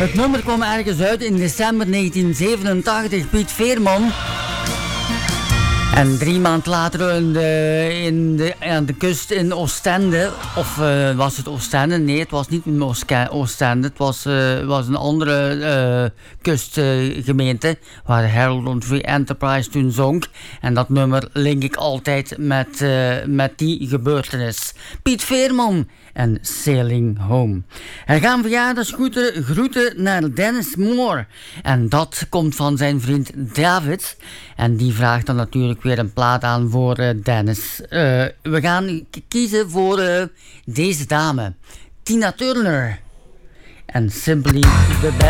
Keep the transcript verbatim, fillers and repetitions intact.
Het nummer kwam ergens uit in december negentien zevenentachtig. Piet Veerman. En drie maand later in de, in de, aan de kust in Oostende, of uh, was het Oostende? Nee, het was niet in Oostende. Het was, uh, was een andere uh, kustgemeente uh, waar Harold on Free Enterprise toen zong. En dat nummer link ik altijd met, uh, met die gebeurtenis. Piet Veerman en Sailing Home. Er gaan verjaardagsgroeten groeten naar Dennis Moore. En dat komt van zijn vriend David. En die vraagt dan natuurlijk weer een plaat aan voor uh, Dennis. Uh, we gaan k- kiezen voor uh, deze dame. Tina Turner. En Simply the Best.